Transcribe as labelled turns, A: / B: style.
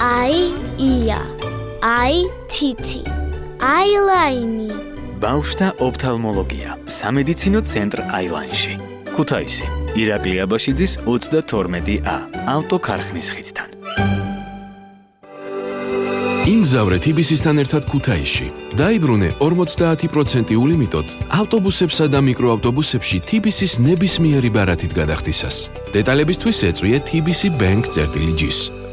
A: ია, თითი, აილაინი.
B: ბავშვთა ოფთალმოლოგია, სამედიცინო ცენტრ აილაინში. ქუთაისი, ირაკლი აბაშიძის 32A, ავტოქარხნის ხიდთან.
C: იმგზავრე TBC-სთან ერთად ქუთაისში. დაიბრუნე 50% ულიმიტოდ ავტობუსებსა და მიკროავტობუსებში TBC-ს ნებისმიერი ბარათით გადახდისას. დეტალებისთვის ეწვიე TBC Bank-ს.